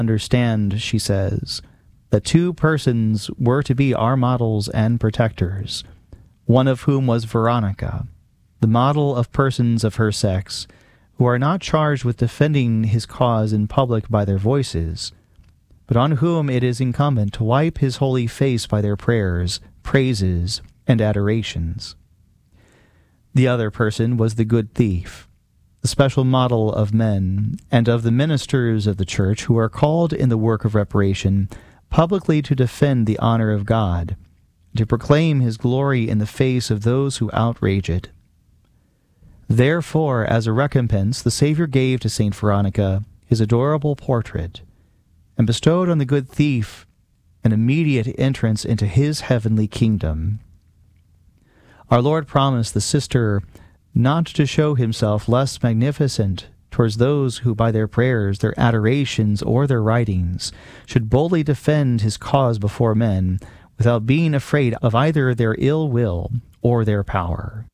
understand, she says, that two persons were to be our models and protectors, one of whom was Veronica, the model of persons of her sex, who are not charged with defending his cause in public by their voices, but on whom it is incumbent to wipe his holy face by their prayers, praises, and adorations. The other person was the good thief, the special model of men and of the ministers of the Church who are called in the work of reparation publicly to defend the honor of God, to proclaim his glory in the face of those who outrage it. Therefore, as a recompense, the Savior gave to Saint Veronica his adorable portrait, and bestowed on the good thief an immediate entrance into his heavenly kingdom. Our Lord promised the sister not to show himself less magnificent towards those who by their prayers, their adorations, or their writings should boldly defend his cause before men, without being afraid of either their ill will or their power.